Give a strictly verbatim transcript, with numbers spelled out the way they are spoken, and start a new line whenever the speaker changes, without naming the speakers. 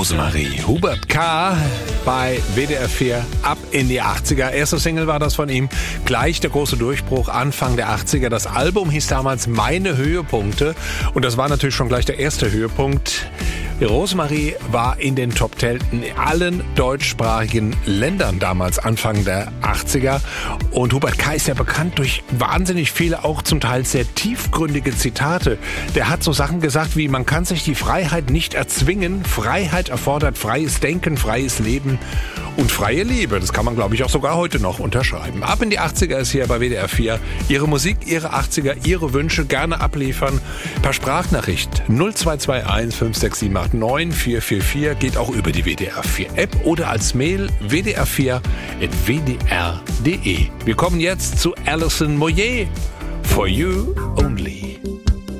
Rosemarie. Hubert K. bei W D R vier ab in die achtziger. Erste Single war das von ihm. Gleich der große Durchbruch Anfang der achtziger. Das Album hieß damals Meine Höhepunkte. Und das war natürlich schon gleich der erste Höhepunkt. Rosemarie war in den Top Ten in allen deutschsprachigen Ländern damals, Anfang der achtziger. Und Hubert K. ist ja bekannt durch wahnsinnig viele, auch zum Teil sehr tiefgründige Zitate. Der hat so Sachen gesagt wie, man kann sich die Freiheit nicht erzwingen. Freiheit erfordert freies Denken, freies Leben und freie Liebe. Das kann man, glaube ich, auch sogar heute noch unterschreiben. Ab in die achtziger ist hier bei W D R vier. Ihre Musik, Ihre achtziger, Ihre Wünsche gerne abliefern. Per Sprachnachricht null zwei zwei eins fünf sechs sieben acht neun vier vier vier geht auch über die W D R vier App oder als Mail w d r vier at w d r punkt d e. Wir kommen jetzt zu Alison Moyet. For You Only.